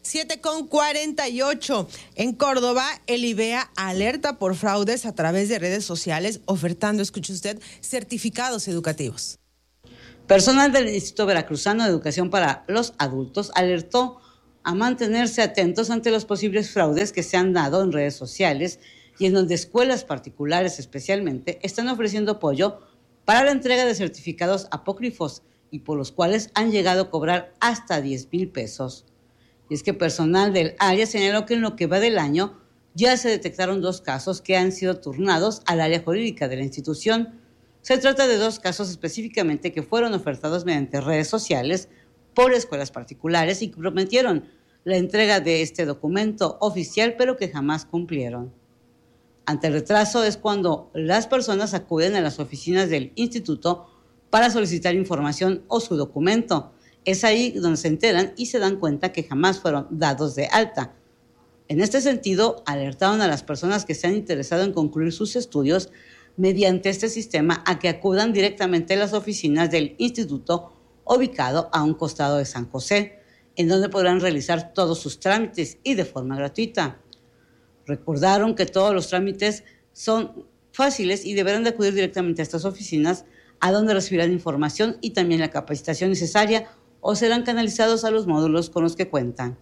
7:48. En Córdoba, el IBEA alerta por fraudes a través de redes sociales, ofertando, escuche usted, certificados educativos. Personal del Instituto Veracruzano de Educación para los Adultos alertó a mantenerse atentos ante los posibles fraudes que se han dado en redes sociales y en donde escuelas particulares especialmente están ofreciendo apoyo para la entrega de certificados apócrifos y por los cuales han llegado a cobrar hasta 10,000 pesos. Y es que personal del área señaló que en lo que va del año ya se detectaron 2 casos que han sido turnados al área jurídica de la institución. Se trata de 2 casos específicamente que fueron ofertados mediante redes sociales por escuelas particulares y que prometieron la entrega de este documento oficial, pero que jamás cumplieron. Ante el retraso es cuando las personas acuden a las oficinas del instituto para solicitar información o su documento. Es ahí donde se enteran y se dan cuenta que jamás fueron dados de alta. En este sentido, alertaron a las personas que se han interesado en concluir sus estudios mediante este sistema a que acudan directamente a las oficinas del instituto ubicado a un costado de San José, en donde podrán realizar todos sus trámites y de forma gratuita. Recordaron que todos los trámites son fáciles y deberán de acudir directamente a estas oficinas, a donde recibirán información y también la capacitación necesaria o serán canalizados a los módulos con los que cuentan.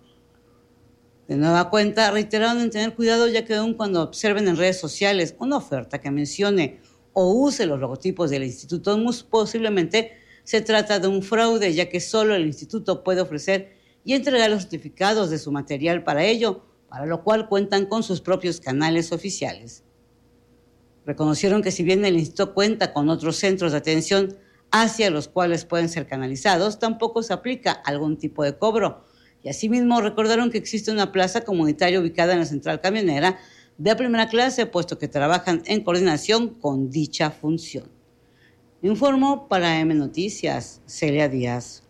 De nueva cuenta, reiteraron en tener cuidado, ya que aun cuando observen en redes sociales una oferta que mencione o use los logotipos del instituto, posiblemente se trata de un fraude, ya que solo el instituto puede ofrecer y entregar los certificados de su material para ello, para lo cual cuentan con sus propios canales oficiales. Reconocieron que si bien el instituto cuenta con otros centros de atención hacia los cuales pueden ser canalizados, tampoco se aplica algún tipo de cobro. Y asimismo recordaron que existe una plaza comunitaria ubicada en la central camionera de primera clase, puesto que trabajan en coordinación con dicha función. Informó para M Noticias, Celia Díaz.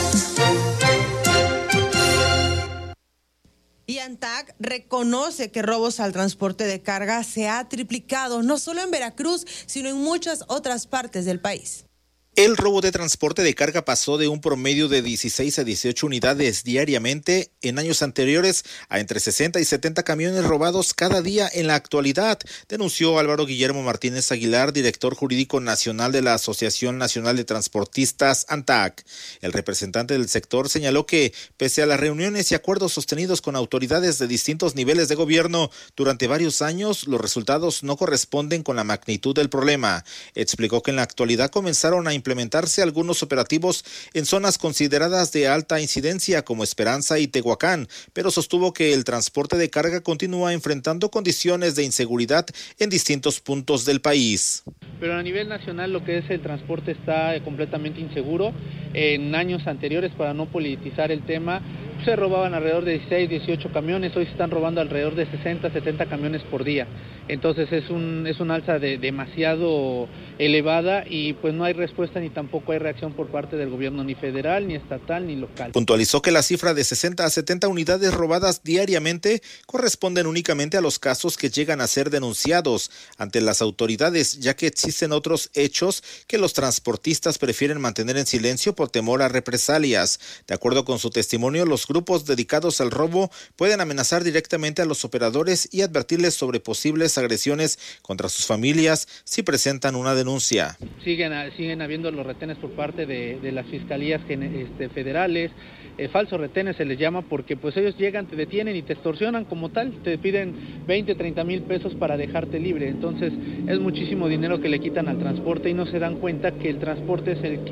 Y ANTAC reconoce que robos al transporte de carga se ha triplicado, no solo en Veracruz, sino en muchas otras partes del país. El robo de transporte de carga pasó de un promedio de 16 a 18 unidades diariamente en años anteriores a entre 60 y 70 camiones robados cada día en la actualidad, denunció Álvaro Guillermo Martínez Aguilar, director jurídico nacional de la Asociación Nacional de Transportistas ANTAC. El representante del sector señaló que, pese a las reuniones y acuerdos sostenidos con autoridades de distintos niveles de gobierno durante varios años, los resultados no corresponden con la magnitud del problema. Explicó que en la actualidad comenzaron a implementarse algunos operativos en zonas consideradas de alta incidencia como Esperanza y Tehuacán, pero sostuvo que el transporte de carga continúa enfrentando condiciones de inseguridad en distintos puntos del país. Pero a nivel nacional lo que es el transporte está completamente inseguro. En años anteriores, para no politizar el tema, se robaban alrededor de 16, 18 camiones, hoy se están robando alrededor de 60, 70 camiones por día. Entonces es un alza demasiado elevada y pues no hay respuesta ni tampoco hay reacción por parte del gobierno ni federal, ni estatal, ni local. Puntualizó que la cifra de 60 a 70 unidades robadas diariamente corresponden únicamente a los casos que llegan a ser denunciados ante las autoridades, ya que existen otros hechos que los transportistas prefieren mantener en silencio por temor a represalias. De acuerdo con su testimonio, los grupos dedicados al robo pueden amenazar directamente a los operadores y advertirles sobre posibles agresiones contra sus familias si presentan una denuncia. Siguen habiendo los retenes por parte de las fiscalías federales, falsos retenes se les llama porque pues ellos llegan, te detienen y te extorsionan como tal, te piden 20, 30 mil pesos para dejarte libre. Entonces es muchísimo dinero que le quitan al transporte y no se dan cuenta que el transporte es el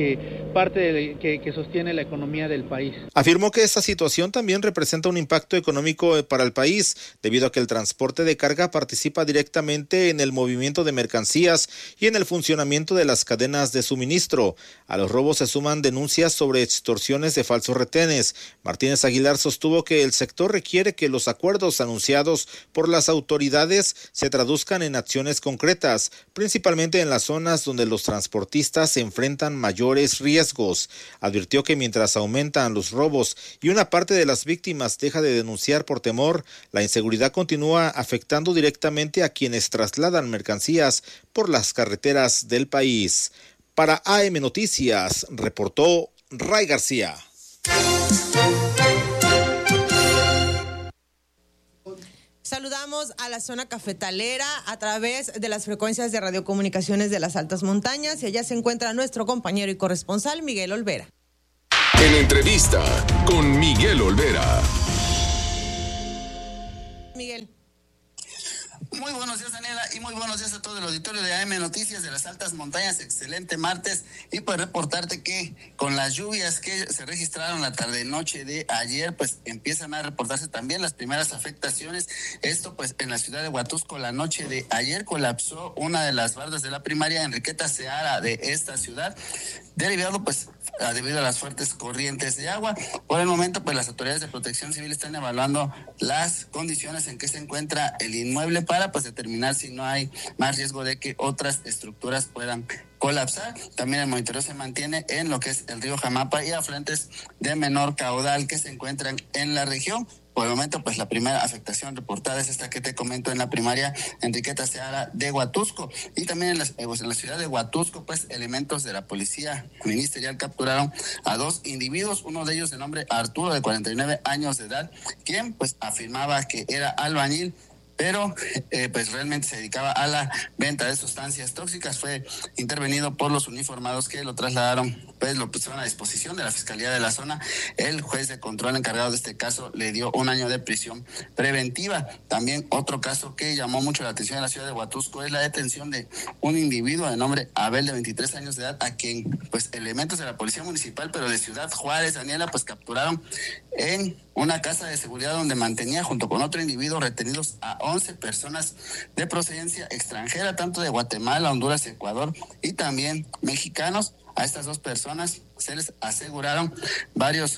que sostiene la economía del país. Afirmó que esta situación también representa un impacto económico para el país, debido a que el transporte de carga participa directamente en el movimiento de mercancías y en el funcionamiento de las cadenas de suministro. A los robos se suman denuncias sobre extorsiones de falsos retenes. Martínez Aguilar sostuvo que el sector requiere que los acuerdos anunciados por las autoridades se traduzcan en acciones concretas, principalmente en las zonas donde los transportistas se enfrentan mayores riesgos. Advirtió que mientras aumentan los robos y una parte de las víctimas deja de denunciar por temor, la inseguridad continúa afectando directamente a quienes trasladan mercancías por las carreteras del país. Para AM Noticias, reportó Ray García. saludamos a la zona cafetalera a través de las frecuencias de radiocomunicaciones de las altas montañas y allá se encuentra nuestro compañero y corresponsal Miguel Olvera. En entrevista con Miguel Olvera. Miguel. Muy buenos días, Daniela, y muy buenos días a todo el auditorio de AM Noticias de las Altas Montañas. Excelente martes, y pues reportarte que con las lluvias que se registraron la tarde-noche de ayer, pues empiezan a reportarse también las primeras afectaciones. Esto pues en la ciudad de Huatusco la noche de ayer colapsó una de las bardas de la primaria Enriqueta Seara de esta ciudad, derivado pues debido a las fuertes corrientes de agua. Por el momento pues las autoridades de protección civil están evaluando las condiciones en que se encuentra el inmueble para pues determinar si no hay más riesgo de que otras estructuras puedan colapsar. También el monitoreo se mantiene en lo que es el río Jamapa y afluentes de menor caudal que se encuentran en la región. Por el momento, pues la primera afectación reportada es esta que te comento en la primaria Enriqueta Seara de Huatusco. Y también en la ciudad de Huatusco, pues elementos de la policía ministerial capturaron a 2 individuos, uno de ellos de nombre Arturo, de 49 años de edad, quien pues afirmaba que era albañil, pero pues realmente se dedicaba a la venta de sustancias tóxicas. Fue intervenido por los uniformados que lo trasladaron, pues lo pusieron a disposición de la Fiscalía de la zona. El juez de control encargado de este caso le dio 1 año de prisión preventiva. También otro caso que llamó mucho la atención en la ciudad de Huatusco es la detención de un individuo de nombre Abel, de 23 años de edad, a quien pues elementos de la Policía Municipal, pero de Ciudad Juárez, Daniela, pues capturaron en una casa de seguridad donde mantenía junto con otro individuo retenidos a 11 personas de procedencia extranjera, tanto de Guatemala, Honduras, Ecuador y también mexicanos. A estas 2 personas se les aseguraron varios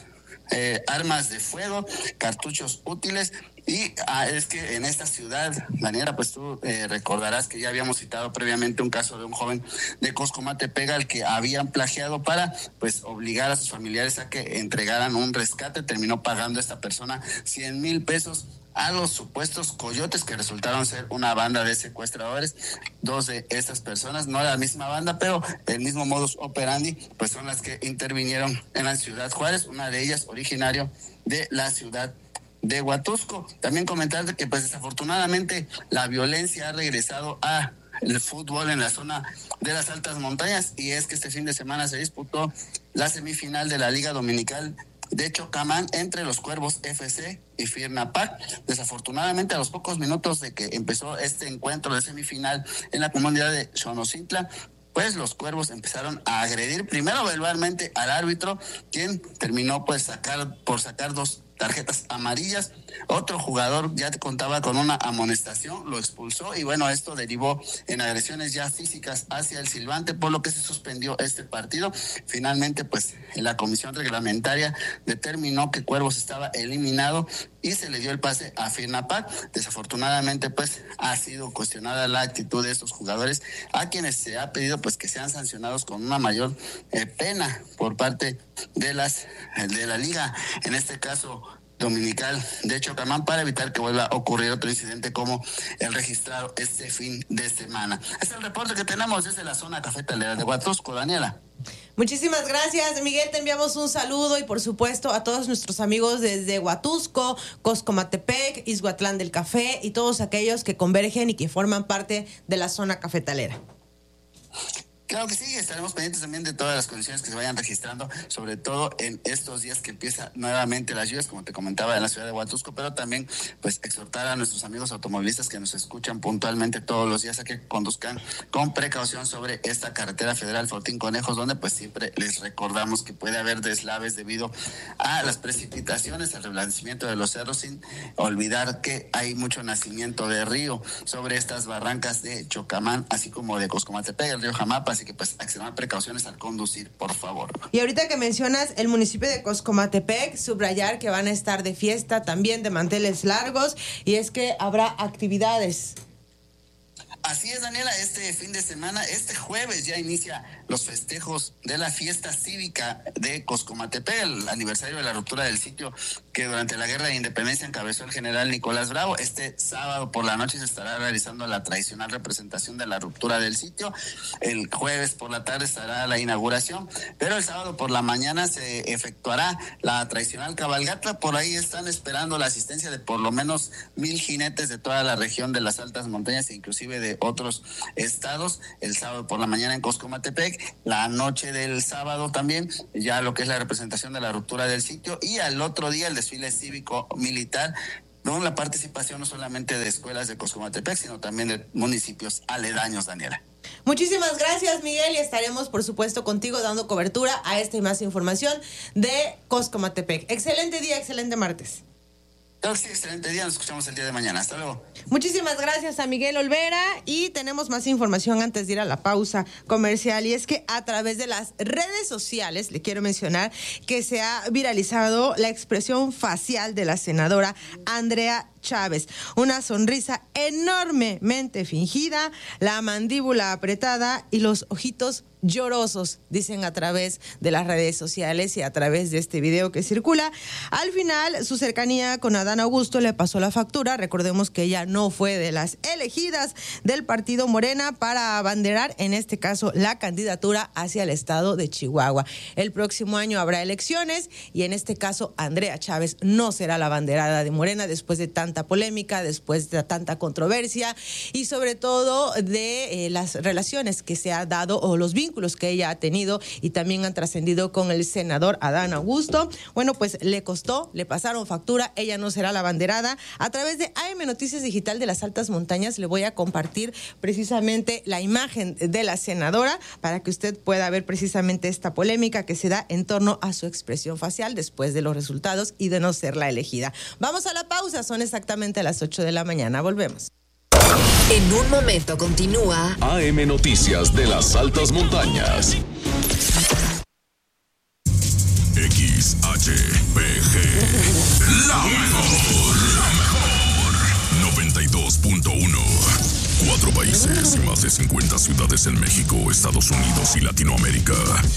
armas de fuego, cartuchos útiles. Y es que en esta ciudad, Daniela, pues tú recordarás que ya habíamos citado previamente un caso de un joven de Coscomatepec al que habían plagiado para pues obligar a sus familiares a que entregaran un rescate. Terminó pagando esta persona 100,000 pesos a los supuestos coyotes, que resultaron ser una banda de secuestradores. 2 de estas personas, no la misma banda, pero el mismo modus operandi, pues son las que intervinieron en la ciudad Juárez, una de ellas originario de la ciudad de Huatusco. También comentarte que pues desafortunadamente la violencia ha regresado a el fútbol en la zona de las altas montañas, y es que este fin de semana se disputó la semifinal de la Liga Dominical de Chocamán entre los Cuervos FC y Firnapac. Desafortunadamente, a los pocos minutos de que empezó este encuentro de semifinal en la comunidad de Xonocintla, pues los Cuervos empezaron a agredir primero verbalmente al árbitro, quien terminó pues por sacar 2 tarjetas amarillas. Otro jugador ya contaba con una amonestación, lo expulsó, y bueno, esto derivó en agresiones ya físicas hacia el silbante, por lo que se suspendió este partido. Finalmente, pues la comisión reglamentaria determinó que Cuervos estaba eliminado y se le dio el pase a Firnapac. Desafortunadamente, pues ha sido cuestionada la actitud de estos jugadores, a quienes se ha pedido pues que sean sancionados con una mayor pena por parte de la liga, en este caso dominical de Chocamán, para evitar que vuelva a ocurrir otro incidente como el registrado este fin de semana. Es el reporte que tenemos desde la zona cafetalera de Huatusco, Daniela. Muchísimas gracias, Miguel. Te enviamos un saludo y por supuesto a todos nuestros amigos desde Huatusco, Coscomatepec, Izhuatlán del Café y todos aquellos que convergen y que forman parte de la zona cafetalera. Claro que sí, estaremos pendientes también de todas las condiciones que se vayan registrando, sobre todo en estos días que empiezan nuevamente las lluvias, como te comentaba, en la ciudad de Huatusco, pero también pues exhortar a nuestros amigos automovilistas que nos escuchan puntualmente todos los días a que conduzcan con precaución sobre esta carretera federal Fortín Conejos, donde pues siempre les recordamos que puede haber deslaves debido a las precipitaciones, al reblandecimiento de los cerros, sin olvidar que hay mucho nacimiento de río sobre estas barrancas de Chocamán, así como de Coscomatepec, el río Jamapa. Así que pues extremar precauciones al conducir, por favor. Y ahorita que mencionas el municipio de Coscomatepec, subrayar que van a estar de fiesta también, de manteles largos, y es que habrá actividades. Así es, Daniela, este fin de semana, este jueves ya inicia los festejos de la fiesta cívica de Coscomatepec, el aniversario de la ruptura del sitio que durante la Guerra de Independencia encabezó el general Nicolás Bravo. Este sábado por la noche se estará realizando la tradicional representación de la ruptura del sitio. El jueves por la tarde estará la inauguración, pero el sábado por la mañana se efectuará la tradicional cabalgata. Por ahí están esperando la asistencia de por lo menos 1,000 jinetes de toda la región de las altas montañas e inclusive de otros estados. El sábado por la mañana en Coscomatepec, la noche del sábado también, ya lo que es la representación de la ruptura del sitio, y al otro día el desfile cívico-militar, con la participación no solamente de escuelas de Coscomatepec, sino también de municipios aledaños, Daniela. Muchísimas gracias, Miguel, y estaremos, por supuesto, contigo dando cobertura a esta y más información de Coscomatepec. Excelente día, excelente martes. Claro, sí, excelente día, nos escuchamos el día de mañana. Hasta luego. Muchísimas gracias a Miguel Olvera, y tenemos más información antes de ir a la pausa comercial, y es que a través de las redes sociales le quiero mencionar que se ha viralizado la expresión facial de la senadora Andrea Chávez. Una sonrisa enormemente fingida, la mandíbula apretada y los ojitos llorosos, dicen a través de las redes sociales y a través de este video que circula. Al final, su cercanía con Adán Augusto le pasó la factura. Recordemos que ella no fue de las elegidas del partido Morena para abanderar, en este caso, la candidatura hacia el estado de Chihuahua. El próximo año habrá elecciones y en este caso Andrea Chávez no será la abanderada de Morena después de tanta polémica, después de tanta controversia y sobre todo de las relaciones que se ha dado o los vínculos que ella ha tenido y también han trascendido con el senador Adán Augusto. Bueno, pues le costó, le pasaron factura, ella no será la abanderada. A través de AM Noticias Digital de las Altas Montañas le voy a compartir precisamente la imagen de la senadora para que usted pueda ver precisamente esta polémica que se da en torno a su expresión facial después de los resultados y de no ser la elegida. Vamos a la pausa, son exactamente las 8 de la mañana, volvemos. En un momento continúa AM Noticias de las Altas Montañas. XHPG, la mejor. 92.1. 4 países y más de 50 ciudades en México, Estados Unidos y Latinoamérica.